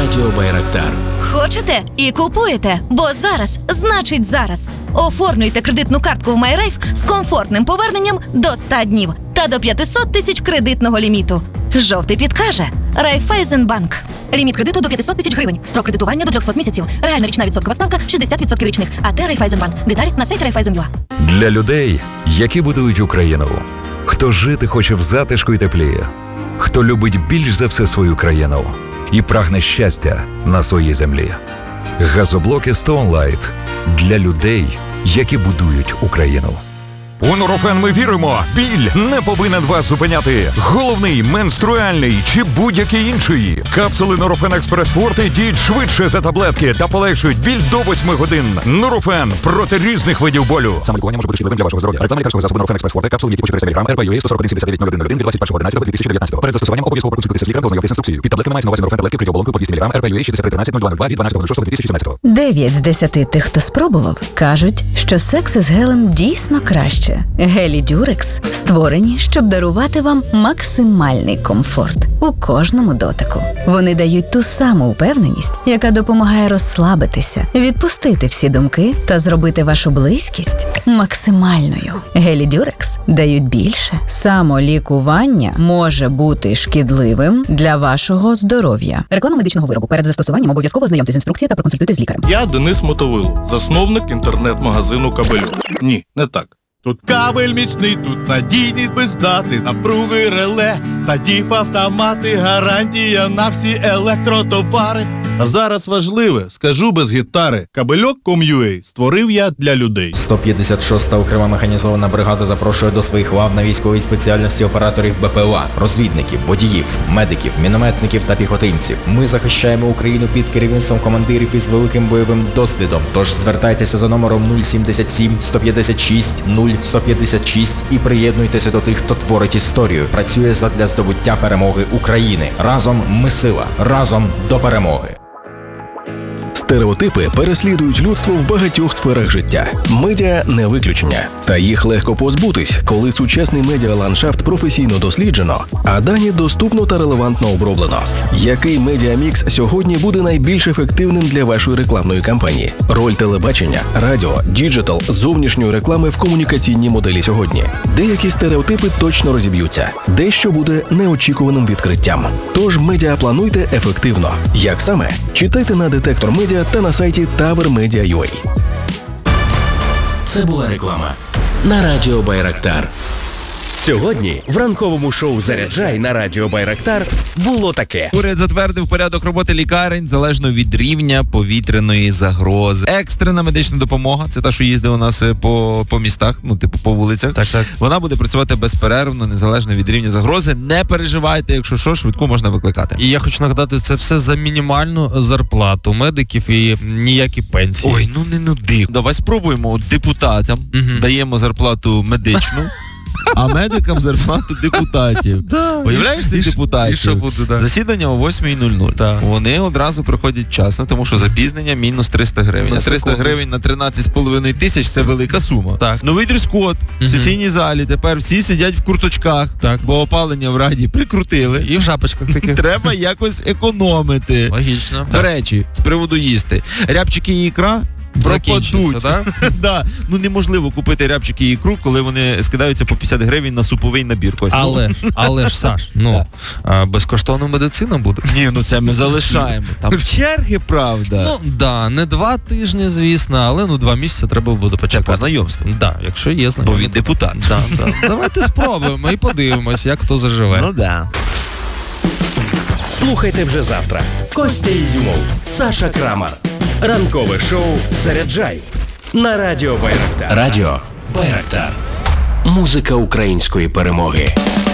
Радіо Байрактар. Хочете і купуєте, бо зараз значить зараз. Оформлюйте кредитну картку в MyRafe з комфортним поверненням до 100 днів та до 500 тисяч кредитного ліміту. Жовтий підкаже Райфайзенбанк. Ліміт кредиту до 500 тисяч гривень. Строк кредитування до 300 місяців. Реальна річна відсоткова ставка 60% річних. АТ Райфайзенбанк. Деталі на сайті Райфайзен.ua. Для людей, які будують Україну. Хто жити хоче в затишку й теплі. Хто любить більш за все свою країну і прагне щастя на своїй землі. Газоблоки Stone Light для людей, які будують Україну. У Нурофен ми віримо, біль не повинен вас зупиняти. Головний, менструальний чи будь-який інший. Капсули Нурофен Експрес Форте діють швидше за таблетки та полегшують біль до 8 годин. Нурофен проти різних видів болю. Саме лікування може бути шкідливим для вашого здоров'я. Реклама лікарського засобу Нурофен Експрес Форте, капсули, які по 400 мг, РП-ЮА 141-79-01 від 21.11.2019. Перед застосуванням обов'язково проконсультуйтеся з лікарем та ознайомтесь з інструкцією. Під таблетками мається на увазі Нурофен таблетки при оболонку по 200 мг, РП-ЮА 6313-0202 від 12.06.2017. 9 з 10 тих, хто спробував, кажуть, що секс із гелем дійсно краще. Гелі Дюрекс створені, щоб дарувати вам максимальний комфорт у кожному дотику. Вони дають ту саму впевненість, яка допомагає розслабитися, відпустити всі думки та зробити вашу близькість максимальною. Гелі Дюрекс дають більше. Самолікування може бути шкідливим для вашого здоров'я. Реклама медичного виробу. Перед застосуванням обов'язково ознайомтесь з інструкцією та проконсультуйтесь з лікарем. Я Денис Мотовило, засновник інтернет-магазину «Кабельок». Ні, не так. Тут кабель міцний, тут надійність без дати, напруги реле, та діф-автомати, гарантія на всі електротовари. А зараз важливе, скажу без гітари, Кабельок.com.ua створив я для людей. 156-та окрема механізована бригада запрошує до своїх лав на військовій спеціальності операторів БПЛА, розвідників, водіїв, медиків, мінометників та піхотинців. Ми захищаємо Україну під керівництвом командирів із великим бойовим досвідом. Тож звертайтеся за номером 077 156 0156 і приєднуйтеся до тих, хто творить історію, працює задля здобуття перемоги України. Разом ми сила, разом до перемоги. Стереотипи переслідують людство в багатьох сферах життя. Медіа – не виключення. Та їх легко позбутись, коли сучасний медіаландшафт професійно досліджено, а дані доступно та релевантно оброблено. Який медіамікс сьогодні буде найбільш ефективним для вашої рекламної кампанії? Роль телебачення, радіо, діджитал, зовнішньої реклами в комунікаційній моделі сьогодні. Деякі стереотипи точно розіб'ються. Дещо буде неочікуваним відкриттям. Тож медіа плануйте ефективно. Як саме? Читайте на Детектор Медіа та на сайті TowerMedia.ua. Це була реклама на Радіо Байрактар. Сьогодні в ранковому шоу «Заряджай» на Радіо Байрактар було таке. Уряд затвердив порядок роботи лікарень залежно від рівня повітряної загрози. Екстрена медична допомога, це та, що їздить у нас по містах, ну, типу, по вулицях. Так. Вона буде працювати безперервно, незалежно від рівня загрози. Не переживайте, якщо що, швидку можна викликати. І я хочу нагадати, це все за мінімальну зарплату медиків і ніякі пенсії. Ой, ну не нуди. Давай спробуємо. От депутатам даємо зарплату медичну, а медикам зарплату депутатів. Уявляєш цих депутатів? І що буде, Засідання о 8:00. Вони одразу приходять вчасно, тому що запізнення мінус 300 гривень. А 300 гривень на 13,5 тисяч – це велика сума. Так. Новий дрес-код в сесійній залі. Тепер всі сидять в курточках, бо опалення в Раді прикрутили. І в шапочках таких. Треба якось економити. Логічно. До речі, з приводу їсти. Рябчики і ікра пропадуть. Да. Ну неможливо купити рябчики і ікру, коли вони скидаються по 50 гривень на суповий набір. Але ж, Саш, безкоштовна медицина буде. Ні, ну це ми залишаємо. Там черги, правда. Ну, да, не 2 тижні, звісно, але 2 місяці треба буде почекати. По знайомству. Да, якщо є знайомство. Бо він депутат. Да. Давайте спробуємо і подивимось, як хто заживе. Ну да. Слухайте вже завтра. Костя Ізюмов, Саша Крамар. Ранкове шоу «Заряджай» на Радіо Байрактар. Радіо Байрактар. Музика української перемоги.